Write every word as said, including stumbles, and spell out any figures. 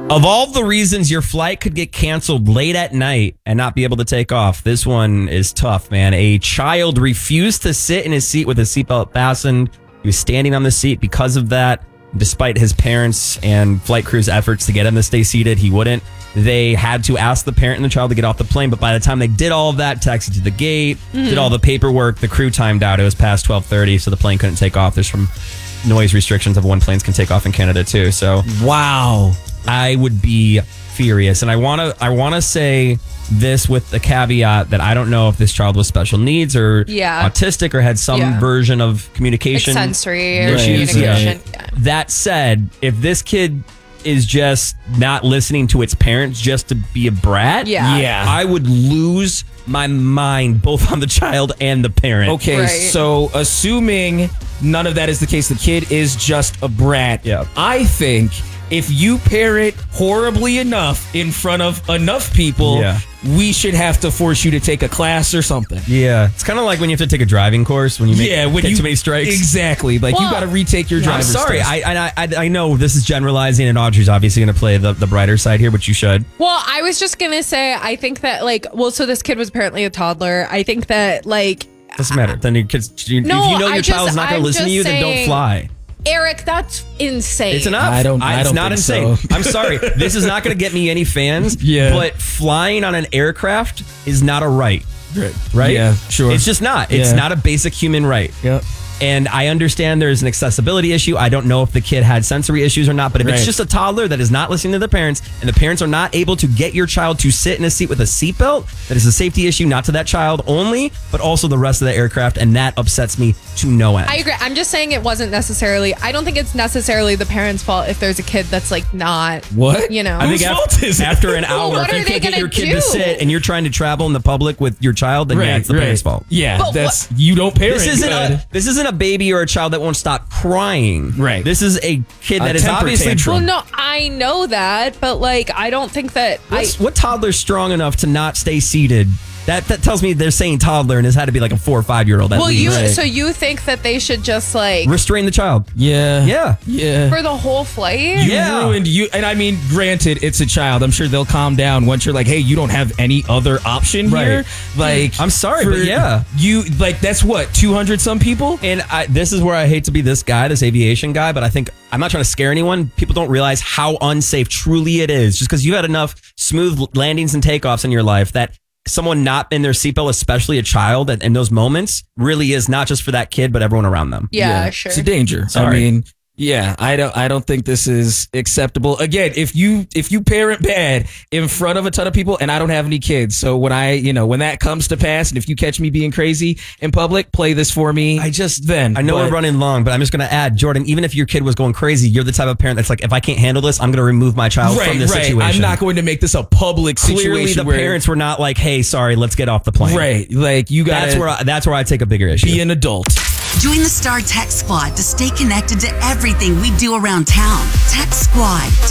Of all the reasons your flight could get canceled late at night and not be able to take off, this one is tough, man. A child refused to sit in his seat with his seatbelt fastened. He was standing on the seat because of that. Despite his parents' and flight crew's efforts to get him to stay seated, he wouldn't. They had to ask the parent and the child to get off the plane, but by the time they did all of that, taxied to the gate, mm-hmm. did all the paperwork, the crew timed out. It was past twelve thirty, so the plane couldn't take off. There's some noise restrictions of when planes can take off in Canada, too. So, wow. I would be furious. And I want to I want to say this with the caveat that I don't know if this child was special needs or yeah. autistic or had some yeah. version of communication. Like sensory or issues. communication. Yeah. Yeah. That said, if this kid is just not listening to its parents just to be a brat, yeah. yeah. I would lose my mind both on the child and the parent. Okay, right. So assuming none of that is the case, the kid is just a brat. Yeah. I think if you parent horribly enough in front of enough people, yeah. we should have to force you to take a class or something. Yeah. It's kind of like when you have to take a driving course when you make yeah, when get you, too many strikes. Exactly. Like well, you got to retake your yeah, driver's I'm sorry. test. I, I I know this is generalizing, and Audrey's obviously going to play the, the brighter side here, but you should. Well, I was just going to say, I think that, like, well, so this kid was apparently a toddler. I think that, like... Doesn't matter. Then your kids, you, no, if you know your I child's just, not going to listen to you, saying, then don't fly. Eric, that's insane. It's enough. I don't. I it's don't not think insane. So. I'm sorry. This is not going to get me any fans. Yeah. But flying on an aircraft is not a right. Right. Right? Yeah. Sure. It's just not. It's yeah. not a basic human right. Yep. And I understand there's an accessibility issue. I don't know if the kid had sensory issues or not, but if right. it's just a toddler that is not listening to the parents and the parents are not able to get your child to sit in a seat with a seatbelt, that is a safety issue, not to that child only, but also the rest of the aircraft. And that upsets me to no end. I agree. I'm just saying it wasn't necessarily, I don't think it's necessarily the parents' fault if there's a kid that's like not, what? You know, I think Whose after, fault is it? after an hour, Well, if you can't get your kid do? to sit and you're trying to travel in the public with your child, then right, yeah, it's the right. parents' fault. Yeah, but that's what? You don't parent. This isn't good. a this isn't a baby or a child that won't stop crying. Right. This is a kid A that is temper obviously. tantrum. well, no, I know that, but like, I don't think that I, What's, what toddler's strong enough to not stay seated? That that tells me they're saying toddler and has had to be like a four or five year old. well, you, Right. so you think that they should just like restrain the child. Yeah. Yeah. Yeah. for the whole flight? You Yeah. ruined you, and I mean, granted, it's a child. I'm sure they'll calm down once you're like, "Hey, you don't have any other option Right. here." Like, I'm sorry, for but yeah. you like that's what two hundred some people. And I, this is where I hate to be this guy, this aviation guy, but I think I'm not trying to scare anyone. People don't realize how unsafe truly it is. Just because you had enough smooth landings and takeoffs in your life that someone not in their seatbelt, especially a child, in those moments, really is not just for that kid, but everyone around them. Yeah, sure. It's a danger. Sorry. I mean, yeah, I don't. I don't think this is acceptable. Again, if you if you parent bad in front of a ton of people, and I don't have any kids, so when I you know when that comes to pass, and if you catch me being crazy in public, play this for me. I just then I know but, we're running long, but I'm just going to add, Jordan, even if your kid was going crazy, you're the type of parent that's like, if I can't handle this, I'm going to remove my child right, from this right. situation. I'm not going to make this a public situation. Clearly, the where, parents were not like, "Hey, sorry, let's get off the plane." right? Like you got That's where I, that's where I take a bigger issue. be an adult. Join the Star Text Squad to stay connected to everything we do around town. Text Squad.